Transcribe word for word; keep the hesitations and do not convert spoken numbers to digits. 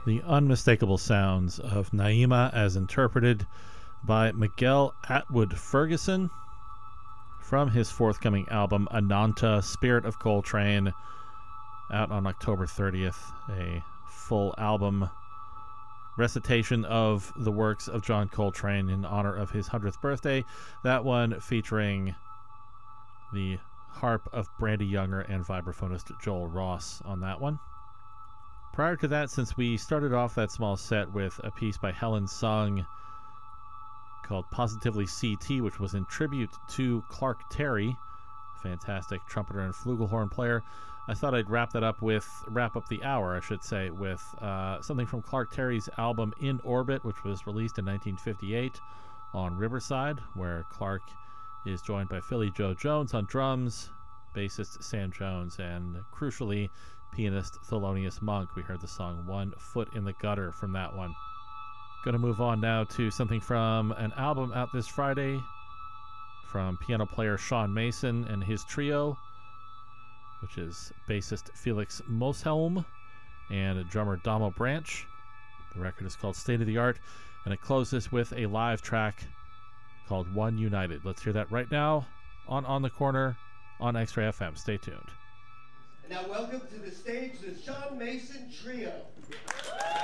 The unmistakable sounds of Naima as interpreted by Miguel Atwood Ferguson from his forthcoming album Ananta, Spirit of Coltrane, out on October thirtieth, a full album recitation of the works of John Coltrane in honor of his hundredth birthday. That one featuring the harp of Brandy Younger and vibraphonist Joel Ross on that one. Prior to that, since we started off that small set with a piece by Helen Sung called Positively C T, which was in tribute to Clark Terry, a fantastic trumpeter and flugelhorn player, I thought I'd wrap that up with, wrap up the hour, I should say, with uh, something from Clark Terry's album In Orbit, which was released in nineteen fifty-eight on Riverside, where Clark is joined by Philly Joe Jones on drums, bassist Sam Jones, and crucially, pianist Thelonious Monk. We heard the song One Foot in the Gutter from that one. Going to move on now to something from an album out this Friday from piano player Sean Mason and his trio, which is bassist Felix Moshelm and drummer Damo Branch. The record is called State of the Art, and it closes with a live track called One United. Let's hear that right now on On the Corner on X-Ray F M. Stay tuned. And now welcome to the stage the Sean Mason Trio.